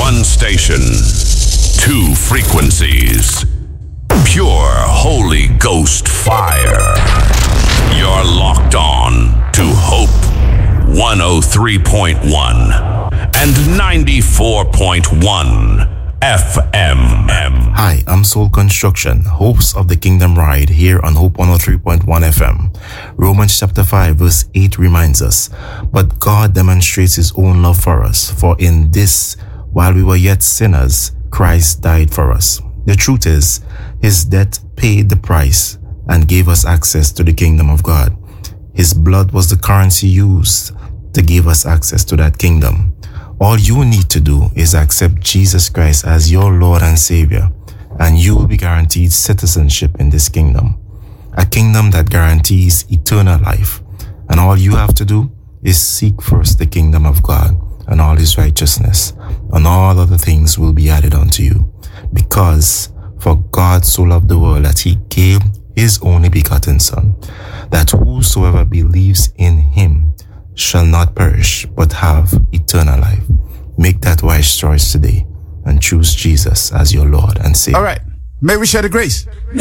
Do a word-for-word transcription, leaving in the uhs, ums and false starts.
One station, two frequencies. Pure Holy Ghost fire. You're locked on to Hope one oh three point one and ninety-four point one F M. Hi, I'm Soul Construction, hosts of the Kingdom Ride here on Hope one oh three point one F M. Romans chapter five verse eight reminds us, but God demonstrates his own love for us, for in this, while we were yet sinners, Christ died for us. The truth is, his death paid the price and gave us access to the kingdom of God. His blood was the currency used to give us access to that kingdom. All you need to do is accept Jesus Christ as your Lord and Savior, and you will be guaranteed citizenship in this kingdom, a kingdom that guarantees eternal life. And all you have to do is seek first the kingdom of God and all his righteousness, and all other things will be added unto you. Because for God so loved the world that he gave his only begotten Son, that whosoever believes in him shall not perish, but have eternal life. Make that wise choice today and choose Jesus as your Lord and Savior. All right. May we share the grace. May